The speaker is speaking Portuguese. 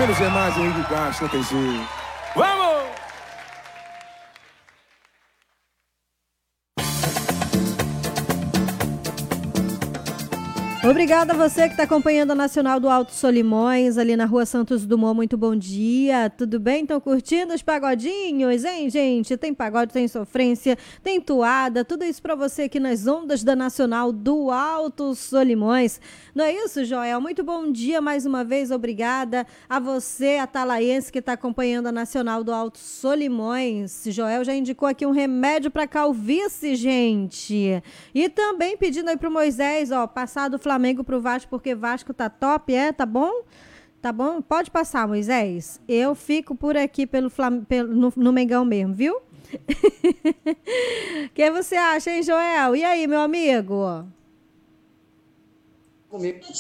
Menos é mais, Henrique Castro, não tem jeito. Vamos! Obrigada a você que está acompanhando a Nacional do Alto Solimões, ali na Rua Santos Dumont. Muito bom dia, tudo bem? Estão curtindo os pagodinhos, hein, gente? Tem pagode, tem sofrência, tem toada, tudo isso para você aqui nas ondas da Nacional do Alto Solimões. Não é isso, Joel? Muito bom dia mais uma vez, obrigada a você, atalaense, que está acompanhando a Nacional do Alto Solimões. Joel já indicou aqui um remédio para calvície, gente. E também pedindo aí pro Moisés, ó, passar do Flamengo pro Vasco, porque Vasco tá top, tá bom? Tá bom? Pode passar, Moisés. Eu fico por aqui no Mengão mesmo, viu? O que você acha, hein, Joel? E aí, meu amigo? Comigo.